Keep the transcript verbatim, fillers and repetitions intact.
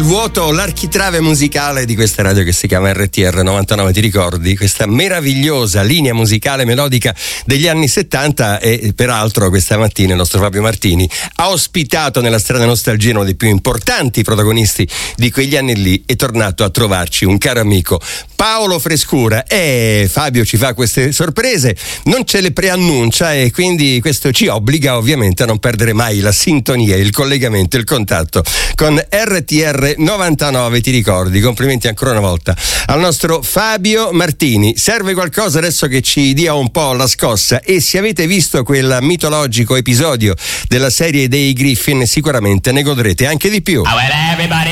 vuoto l'architrave musicale di questa radio che si chiama R T R novantanove, ti ricordi? Questa meravigliosa linea musicale melodica degli anni settanta. E peraltro questa mattina il nostro Fabio Martini ha ospitato nella strana nostalgia uno dei più importanti protagonisti di quegli anni lì. È tornato a trovarci un caro amico, Paolo Frescura. E Fabio ci fa queste sorprese, non ce le preannuncia, e quindi questo ci obbliga ovviamente a non perdere mai la sintonia, il collegamento, il contatto con R T R novantanove, ti ricordi? Complimenti ancora una volta al nostro Fabio Martini. Serve qualcosa adesso che ci dia un po' la scossa, e se avete visto quel mitologico episodio della serie dei Griffin sicuramente ne godrete anche di più.